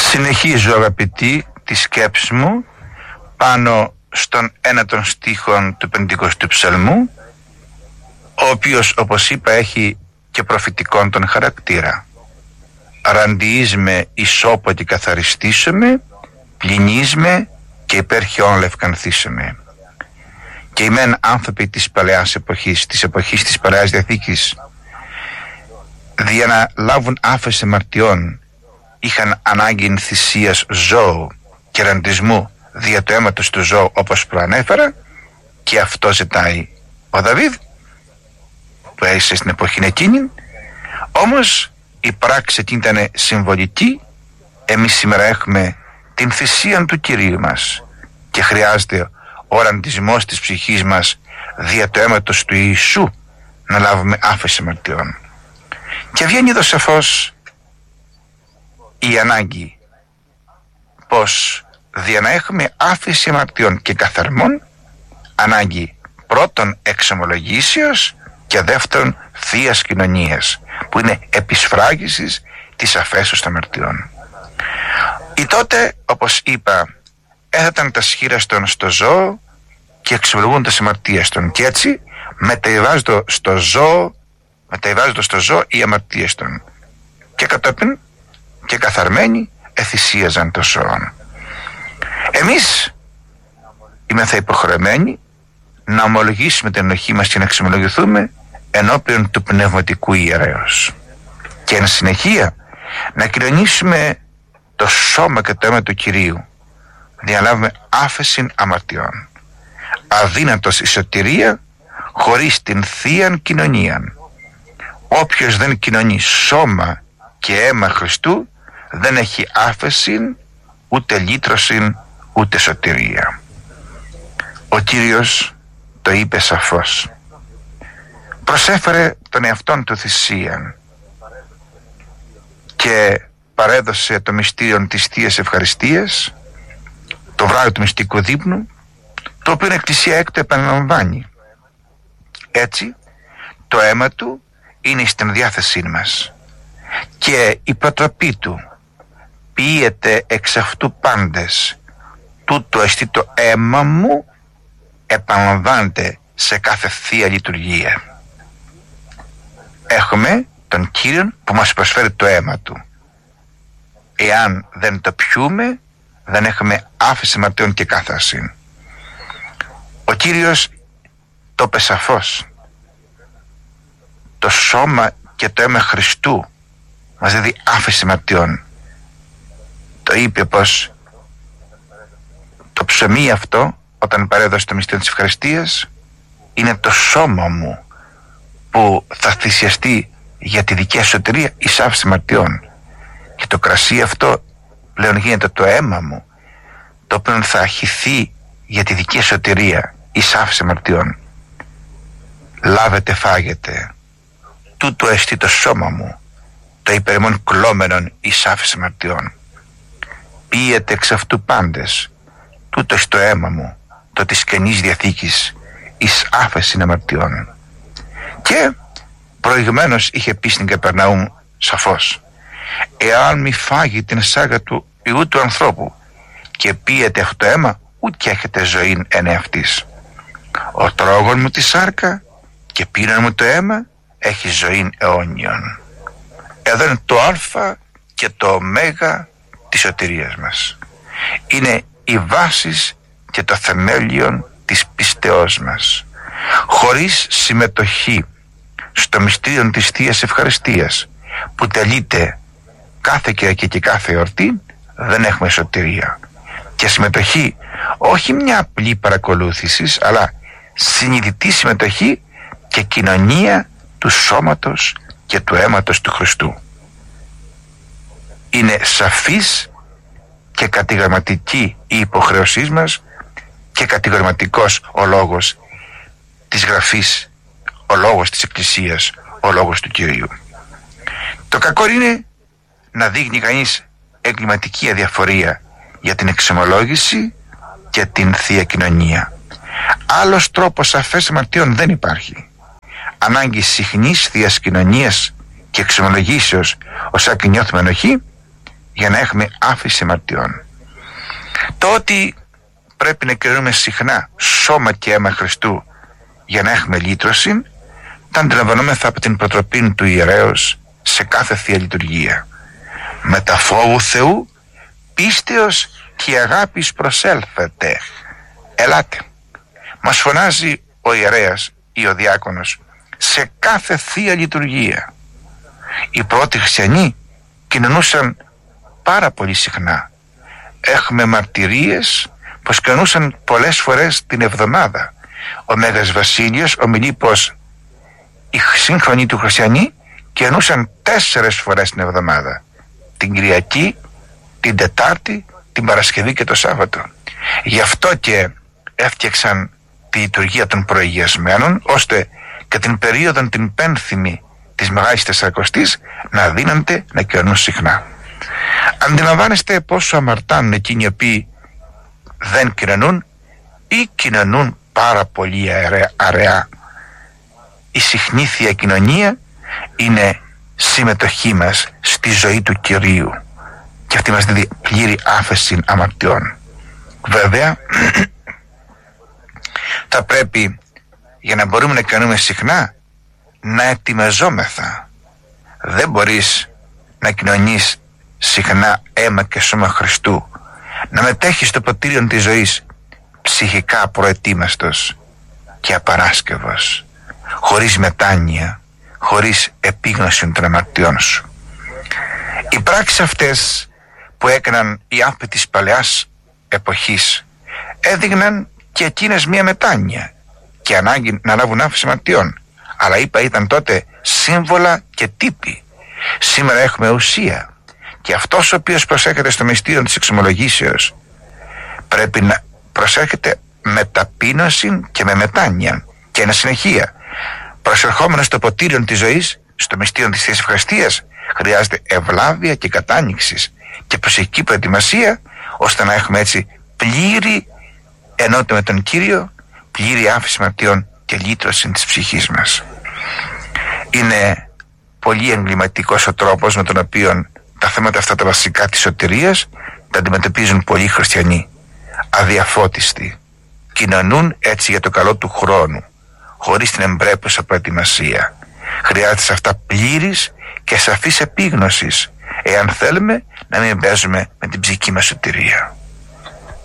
Συνεχίζω, αγαπητοί, τη σκέψη μου πάνω στον ένα των στίχων του 50ου ψαλμού, ο οποίος, όπως είπα, έχει και προφητικόν τον χαρακτήρα. Ραντιείσμε ισόποτε καθαριστήσεμε, πλυνείσμε και υπέρ χιών λευκανθήσεμε. Και οι μεν άνθρωποι της παλαιάς εποχής, της εποχής της Παλαιάς Διαθήκης, για να λάβουν άφεση αμαρτιών, είχαν ανάγκη θυσίας ζώου και ραντισμού δια του αίματος του ζώου, όπως προανέφερα, και αυτό ζητάει ο Δαβίδ που έζησε στην εποχή εκείνη. Όμως η πράξη ήταν συμβολική. Εμείς σήμερα έχουμε την θυσία του Κυρίου μας και χρειάζεται ο ραντισμός της ψυχής μας δια του αίματος του Ιησού να λάβουμε άφεση αμαρτιών. Και βγαίνει εδώ σαφώς η ανάγκη πως δια να έχουμε άφεση αμαρτιών και καθαρμών, ανάγκη πρώτον εξομολογήσεως και δεύτερον θείας κοινωνίας, που είναι επισφράγισης της αφέσεως των αμαρτιών. Ή τότε, όπως είπα, έθεταν τα σχήραστον στο ζώο και εξομολογούν τις αμαρτίες των, και έτσι μεταβιβάζονται στο ζώο οι αμαρτίες των, και κατόπιν και καθαρμένοι εθυσίαζαν το ζώο. Εμείς είμαστε υποχρεωμένοι να ομολογήσουμε την ενοχή μας και να εξομολογηθούμε ενώπιον του πνευματικού ιερέως, και εν συνεχεία να κοινωνήσουμε το σώμα και το αίμα του Κυρίου, για να λάβουμε άφεση αμαρτιών. Αδύνατος η σωτηρία χωρίς την θείαν κοινωνία. Όποιος δεν κοινωνεί σώμα και αίμα Χριστού δεν έχει άφεση, ούτε λύτρωση, ούτε σωτηρία. Ο Κύριος το είπε σαφώς. Προσέφερε τον εαυτόν του θυσίαν και παρέδωσε το μυστήριο της Θείας Ευχαριστίας, το βράδυ του μυστικού δείπνου, το οποίο η Εκκλησία έκτο επαναλαμβάνει. Έτσι το αίμα του είναι στην διάθεσή μας και η προτροπή του ποιείται εξ αυτού πάντες, τούτο εστί το αίμα μου, επαναλαμβάνεται σε κάθε θεία λειτουργία. Έχουμε τον Κύριο που μας προσφέρει το αίμα του. Εάν δεν το πιούμε, δεν έχουμε άφεση αμαρτιών και κάθαρση. Ο Κύριος το είπε σαφώς. Το σώμα και το αίμα Χριστού μας δίδει άφεση αμαρτιών. Το είπε πως το ψωμί αυτό, όταν παρέδωσε το μυστήριο της ευχαριστίας, είναι το σώμα μου που θα θυσιαστεί για τη δική σωτηρία εις άφεση αμαρτιών. Και το κρασί αυτό πλέον γίνεται το αίμα μου, το οποίο θα αχυθεί για τη δική σωτηρία εις άφεση αμαρτιών. Λάβετε, φάγετε, τούτο εστί το σώμα μου, το υπερημών κλώμενον εις άφεση αμαρτιών. Πίετε εξ αυτού πάντες, τούτο εστί το αίμα μου, το της Καινής Διαθήκης εις άφεση αμαρτιών. Και προηγουμένως είχε πει στην Καπερναούμ σαφώς, εάν μη φάγει την σάγα του Υιού του ανθρώπου και πίετε αυτό το αίμα, ούτε έχετε ζωή εν εαυτής. Ο τρόγων μου τη σάρκα και πίνον μου το αίμα έχει ζωή αιώνιον. Εδώ είναι το α και το ω της σωτηρίας μας. Είναι η βάση και το θεμέλιο της πίστεώς μας. Χωρίς συμμετοχή στο μυστήριο της Θείας Ευχαριστίας, που τελείται κάθε Κυριακή και κάθε εορτή, δεν έχουμε σωτηρία. Και συμμετοχή όχι μια απλή παρακολούθηση, αλλά συνειδητή συμμετοχή και κοινωνία του σώματος και του αίματος του Χριστού. Είναι σαφής και κατηγορηματική η υποχρέωσή μας και κατηγορηματικός ο λόγος της Γραφής, ο λόγος της Εκκλησίας, ο λόγος του Κυρίου. Το κακό είναι να δείχνει κανείς εγκληματική αδιαφορία για την εξομολόγηση και την Θεία Κοινωνία. Άλλος τρόπος αφέσεως αμαρτιών δεν υπάρχει. Ανάγκη συχνής Θείας Κοινωνίας και εξομολογήσεως, όσα και νιώθουμε ενοχή, για να έχουμε άφηση αμαρτιών. Το ότι πρέπει να κοινωνούμε συχνά σώμα και αίμα Χριστού για να έχουμε λύτρωση, τα αντιλαμβανόμεθα από την προτροπή του ιερέως σε κάθε Θεία Λειτουργία. Με τα φόβου Θεού πίστεως και αγάπης προσέλθετε. Ελάτε. Μας φωνάζει ο ιερέας ή ο διάκονος σε κάθε Θεία Λειτουργία. Οι πρώτοι χριστιανοί κοινωνούσαν πάρα πολύ συχνά. Έχουμε μαρτυρίες πως κοινωνούσαν πολλές φορές την εβδομάδα. Ο Μέγας Βασίλειος ομιλεί πως οι σύγχρονοι του χριστιανοί κοινωνούσαν 4 φορές την εβδομάδα. Την Κυριακή, την Τετάρτη, την Παρασκευή και το Σάββατο. Γι' αυτό και έφτιαξαν τη λειτουργία των προηγιασμένων, ώστε και την περίοδο την πένθυμη της Μεγάλης Τεσσαρακοστής να δίνονται να κοινωνούν συχνά. Αντιλαμβάνεστε πόσο αμαρτάνουν εκείνοι οι οποίοι δεν κοινωνούν ή κοινωνούν πάρα πολύ αραιά. Η συχνή Θεία Κοινωνία είναι συμμετοχή μας στη ζωή του Κυρίου και αυτή μας δίνει πλήρη άφεση αμαρτιών. Βέβαια θα πρέπει, για να μπορούμε να κοινωνούμε συχνά, να ετοιμαζόμεθα. Δεν μπορείς να κοινωνείς συχνά αίμα και σώμα Χριστού, να μετέχεις στο ποτήριο της ζωής ψυχικά προετοίμαστος και απαράσκευος, χωρίς μετάνοια, χωρίς επίγνωση των αμαρτιών σου. Οι πράξεις αυτές που έκαναν οι άνθρωποι της παλαιάς εποχής έδειχναν και εκείνες μια μετάνοια και ανάγκη να λάβουν άφεση αμαρτιών. Αλλά ήταν τότε σύμβολα και τύποι. Σήμερα έχουμε ουσία. Και αυτός ο οποίος προσέρχεται στο μυστήριο της εξομολογήσεως πρέπει να προσέρχεται με ταπείνωση και με μετάνοια και εν συνεχεία. Προσερχόμενος στο ποτήριο της ζωής, στο μυστήριο της Θείας Ευχαριστίας, χρειάζεται ευλάβεια και κατάνοιξης και προσεκτική προετοιμασία, ώστε να έχουμε έτσι πλήρη ενότητα με τον Κύριο, πλήρη άφεση αμαρτιών και λύτρωση της ψυχής μας. Είναι πολύ εγκληματικός ο τρόπος με τον οποίο τα θέματα αυτά τα βασικά της σωτηρίας τα αντιμετωπίζουν πολλοί χριστιανοί. Αδιαφώτιστοι. Κοινωνούν έτσι για το καλό του χρόνου, χωρίς την εμπρέπουσα προετοιμασία. Χρειάζεται σε αυτά πλήρης και σαφής επίγνωσης, εάν θέλουμε να μην παίζουμε με την ψυχική μας σωτηρία.